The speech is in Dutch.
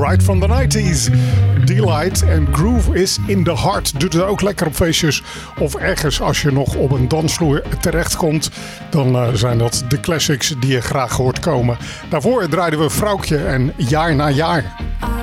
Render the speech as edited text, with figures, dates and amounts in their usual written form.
right from the 90s. Delight and Groove is in the Heart. Doet het ook lekker op feestjes of ergens als je nog op een dansvloer terechtkomt. Dan zijn dat de classics die je graag hoort komen. Daarvoor draaiden we Vrouwtje en Jaar na Jaar.